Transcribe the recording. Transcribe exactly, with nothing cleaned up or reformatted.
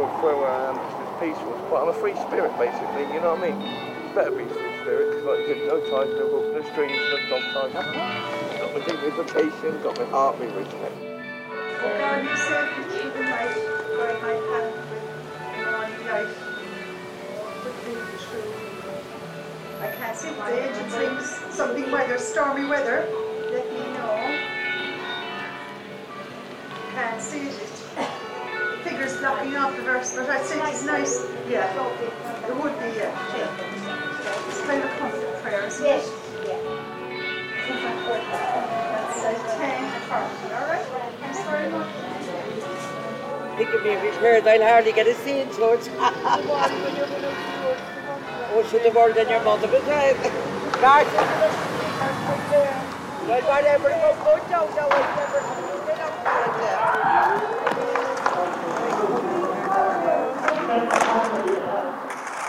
for where I am, it's just peaceful. It's quite, I'm a free spirit, basically, you know what I mean? It's better be a free spirit, because like, you get no ties, no rope, no strings, no dog ties. Got my dignification, got my heart, my respect. Oh God, you said that you would like where my path with morning light would be true. I can't see the agent thinks something weather, stormy weather. Let me know. Can't see it. Figures blocking off the verse, but I'd say it's nice. Yeah, it would be, yeah. It's kind of comfort prayer, isn't it? That's like ten thirty, alright? Thanks very much. Think of me repaired, I'll hardly get a scene to it. Oh, should have more than your mother was right. Right. Well, whatever, go down, now, whatever.